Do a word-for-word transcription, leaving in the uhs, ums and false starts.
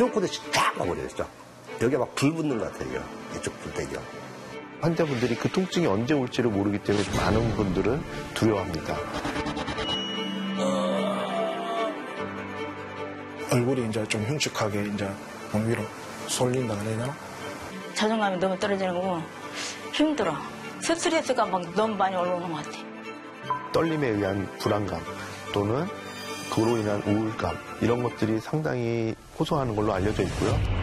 쇼크듯이 쫙 와버렸죠. 여기가 막 불 붙는 것 같아요. 이쪽 불대기가. 환자분들이 그 통증이 언제 올지를 모르기 때문에 많은 분들은 두려워합니다. 얼굴이 이제 좀 흉측하게 이제 몸 위로 쏠린다 그래야 자존감이 너무 떨어지는 거고 힘들어. 스트레스가 막 너무 많이 올라오는 것 같아. 떨림에 의한 불안감 또는 그로 인한 우울감 이런 것들이 상당히 호소하는 걸로 알려져 있고요.